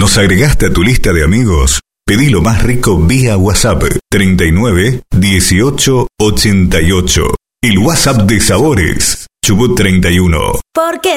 ¿Nos agregaste a tu lista de amigos? Pedí lo más rico vía WhatsApp 39 18 88. El WhatsApp de Sabores. Chubut 31. Porque